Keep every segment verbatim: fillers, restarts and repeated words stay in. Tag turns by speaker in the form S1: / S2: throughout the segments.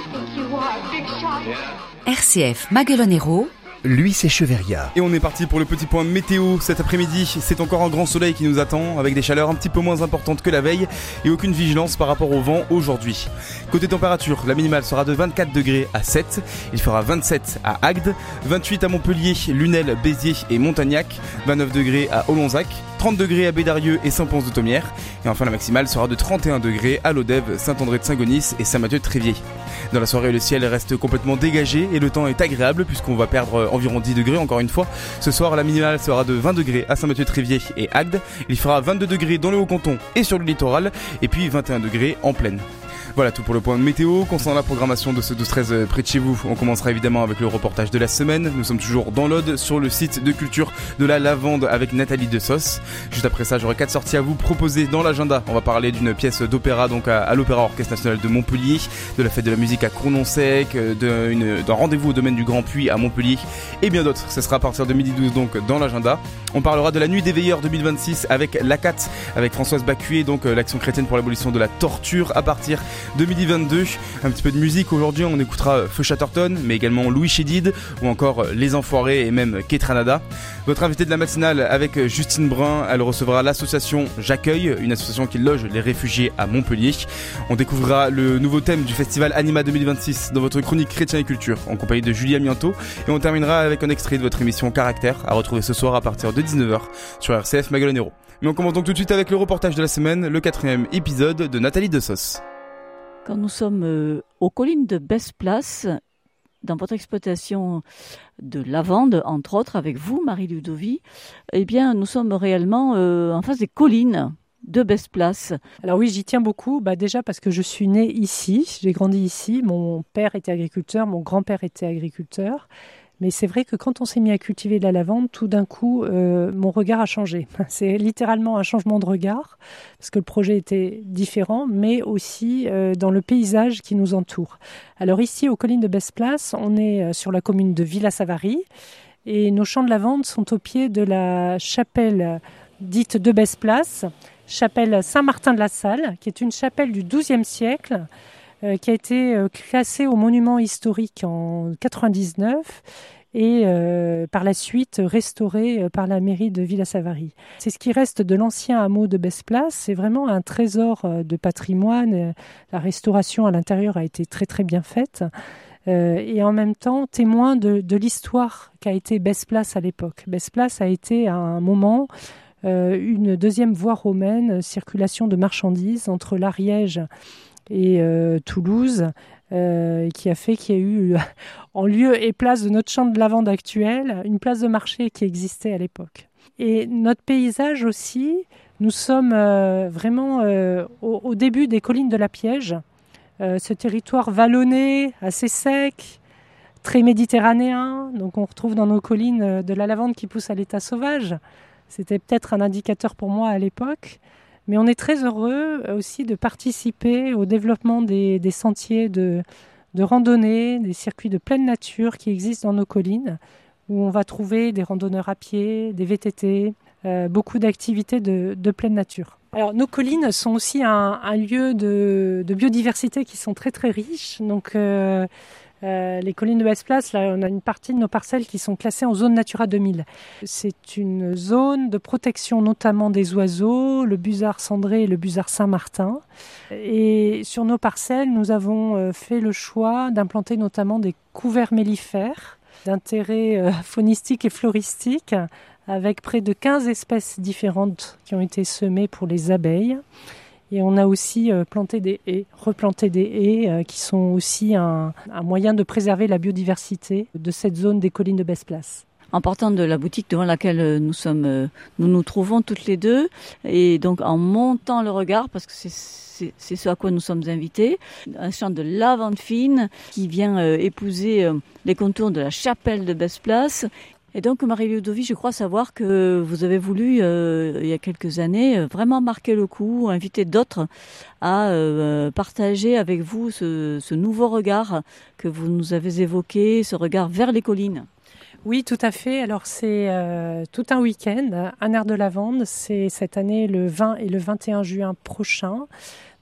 S1: R C F Maguelonero.
S2: Lui, c'est Cheveria.
S3: Et on est parti pour le petit point météo cet après-midi. C'est encore un grand soleil qui nous attend, avec des chaleurs un petit peu moins importantes que la veille et aucune vigilance par rapport au vent aujourd'hui. Côté température, la minimale sera de vingt-quatre degrés à Sète, il fera vingt-sept à Agde, vingt-huit à Montpellier, Lunel, Béziers et Montagnac, vingt-neuf degrés à Olonzac, trente degrés à Bédarieux et Saint-Pons-de-Thomières, et enfin la maximale sera de trente et un degrés à Lodève, Saint-André-de-Saint-Gonis et Saint-Mathieu-de-Tréviers. Dans la soirée, le ciel reste complètement dégagé et le temps est agréable puisqu'on va perdre environ dix degrés encore une fois. Ce soir, la minimale sera de vingt degrés à Saint-Mathieu-de-Tréviers et Agde, il fera vingt-deux degrés dans le Haut-Canton et sur le littoral, et puis vingt et un degrés en plaine. Voilà tout pour le point de météo. Concernant la programmation de ce douze treize près de chez vous, on commencera évidemment avec le reportage de la semaine. Nous sommes toujours dans l'Aude, sur le site de culture de la Lavande avec Nathalie Dessos. Juste après ça, j'aurai quatre sorties à vous proposer dans l'agenda. On va parler d'une pièce d'opéra donc à, à l'Opéra Orchestre National de Montpellier, de la fête de la musique à Cournon-Sec, de, une, d'un rendez-vous au domaine du Grand Puy à Montpellier et bien d'autres. Ce sera à partir de midi douze donc dans l'agenda. On parlera de la Nuit des Veilleurs deux mille vingt-six avec l'A C A T, avec Françoise Bacuet, donc l'Action chrétienne pour l'abolition de la torture à partir de midi vingt-deux. Un petit peu de musique aujourd'hui, on écoutera Feu Chatterton, mais également Louis Chédid ou encore Les Enfoirés et même Ketranada. Votre invité de la matinale avec Justine Brun, elle recevra l'association J'accueille, une association qui loge les réfugiés à Montpellier. On découvrira le nouveau thème du festival Anima deux mille vingt-six dans votre chronique Chrétien et Culture en compagnie de Julie Amianto, et on terminera avec un extrait de votre émission Caractère à retrouver ce soir à partir de dix-neuf heures sur R C F Maguelonero. Mais on commence donc tout de suite avec le reportage de la semaine, le quatrième épisode de Nathalie Dessos.
S4: Quand nous sommes euh, aux collines de Besse-Place, dans votre exploitation de lavande, entre autres, avec vous, Marie Ludovie, eh bien, nous sommes réellement euh, en face des collines de Besse-Place.
S5: Alors oui, j'y tiens beaucoup, bah déjà parce que je suis née ici, j'ai grandi ici, mon père était agriculteur, mon grand-père était agriculteur. Mais c'est vrai que quand on s'est mis à cultiver de la lavande, tout d'un coup, euh, mon regard a changé. C'est littéralement un changement de regard, parce que le projet était différent, mais aussi euh, dans le paysage qui nous entoure. Alors ici, aux collines de Besse-Place, on est sur la commune de Villa-Savary, et nos champs de lavande sont au pied de la chapelle dite de Besse-Place, chapelle Saint-Martin de la Salle, qui est une chapelle du douzième siècle, Euh, qui a été euh, classé au monument historique en quatre-vingt-dix-neuf et euh, par la suite restauré euh, par la mairie de Villa-Savary. C'est ce qui reste de l'ancien hameau de Besse-Place. C'est vraiment un trésor euh, de patrimoine. La restauration à l'intérieur a été très très bien faite. Euh, et en même temps témoin de, de l'histoire qu'a été Besse-Place à l'époque. Besse-Place a été à un moment euh, une deuxième voie romaine, circulation de marchandises entre l'Ariège et euh, Toulouse, euh, qui a fait qu'il y a eu, en lieu et place de notre champ de lavande actuel, une place de marché qui existait à l'époque. Et notre paysage aussi, nous sommes euh, vraiment euh, au, au début des collines de la Piège, euh, ce territoire vallonné, assez sec, très méditerranéen. Donc on retrouve dans nos collines de la lavande qui pousse à l'état sauvage. C'était peut-être un indicateur pour moi à l'époque. Mais on est très heureux aussi de participer au développement des, des sentiers de, de randonnée, des circuits de pleine nature qui existent dans nos collines, où on va trouver des randonneurs à pied, des V T T, euh, beaucoup d'activités de, de pleine nature. Alors, nos collines sont aussi un, un lieu de, de biodiversité qui sont très très riches. Donc, euh, Euh, les collines de Besse-Place, là, on a une partie de nos parcelles qui sont classées en zone Natura deux mille. C'est une zone de protection notamment des oiseaux, le busard cendré et le busard Saint-Martin. Et sur nos parcelles, nous avons fait le choix d'implanter notamment des couverts mellifères d'intérêt euh, faunistique et floristique, avec près de quinze espèces différentes qui ont été semées pour les abeilles. Et on a aussi euh, planté des haies, replanté des haies euh, qui sont aussi un, un moyen de préserver la biodiversité de cette zone des collines de Besse-Place.
S4: En partant de la boutique devant laquelle nous sommes, nous nous trouvons toutes les deux, et donc en montant le regard, parce que c'est, c'est, c'est ce à quoi nous sommes invités, un champ de lavande fine qui vient euh, épouser euh, les contours de la chapelle de Besse-Place. Et donc, Marie-Ludovie, je crois savoir que vous avez voulu, euh, il y a quelques années, euh, vraiment marquer le coup, inviter d'autres à euh, partager avec vous ce, ce nouveau regard que vous nous avez évoqué, ce regard vers les collines.
S5: Oui, tout à fait. Alors, c'est euh, tout un week-end, un air de lavande. C'est cette année le vingt et le vingt et un juin prochain.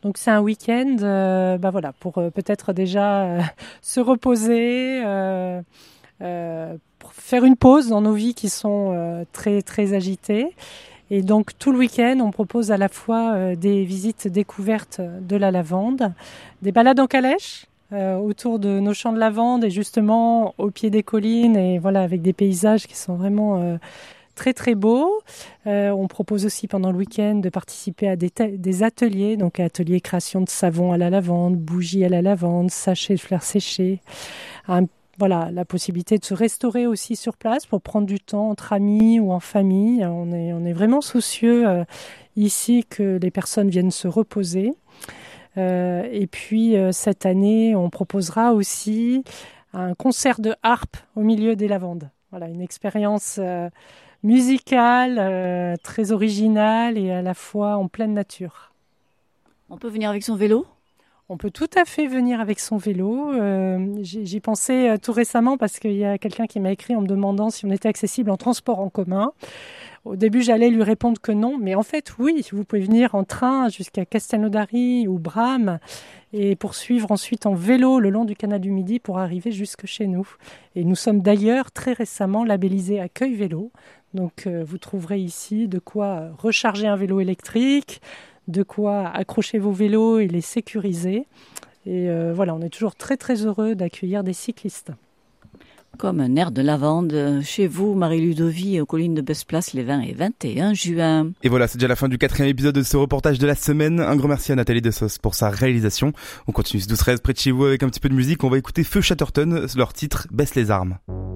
S5: Donc c'est un week-end, euh, bah voilà, pour euh, peut-être déjà euh, se reposer, euh, euh, pour faire une pause dans nos vies qui sont euh, très très agitées. Et donc tout le week-end, on propose à la fois euh, des visites découvertes de la lavande, des balades en calèche euh, autour de nos champs de lavande et justement au pied des collines et voilà avec des paysages qui sont vraiment euh, très très beaux. Euh, on propose aussi pendant le week-end de participer à des, ta- des ateliers, donc ateliers création de savon à la lavande, bougies à la lavande, sachets de fleurs séchées. Un, voilà, la possibilité de se restaurer aussi sur place pour prendre du temps entre amis ou en famille. On est, on est vraiment soucieux euh, ici que les personnes viennent se reposer. Euh, et puis euh, cette année, on proposera aussi un concert de harpe au milieu des lavandes. Voilà, une expérience euh, musicale, euh, très originale et à la fois en pleine nature.
S4: On peut venir avec son vélo ?
S5: On peut tout à fait venir avec son vélo. Euh, j'y, j'y pensais euh, tout récemment parce qu'il y a quelqu'un qui m'a écrit en me demandant si on était accessible en transport en commun. Au début, j'allais lui répondre que non, mais en fait, oui, vous pouvez venir en train jusqu'à Castelnaudary ou Bram et poursuivre ensuite en vélo le long du canal du Midi pour arriver jusque chez nous. Et nous sommes d'ailleurs très récemment labellisés Accueil Vélo. Donc, euh, vous trouverez ici de quoi recharger un vélo électrique, de quoi accrocher vos vélos et les sécuriser. Et euh, voilà, on est toujours très très heureux d'accueillir des cyclistes.
S4: Comme un air de lavande chez vous, Marie-Ludovie, aux collines de Besse-Place, les vingt et vingt et un juin.
S3: Et voilà, c'est déjà la fin du quatrième épisode de ce reportage de la semaine. Un grand merci à Nathalie Dessos pour sa réalisation. On continue ce douze treize près de chez vous avec un petit peu de musique. On va écouter Feu Chatterton, leur titre Baisse les armes.